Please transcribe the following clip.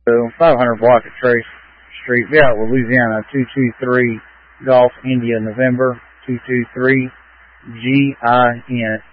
500 block of Trace Street, Vialet, Louisiana, 223 Golf India November 223 GIN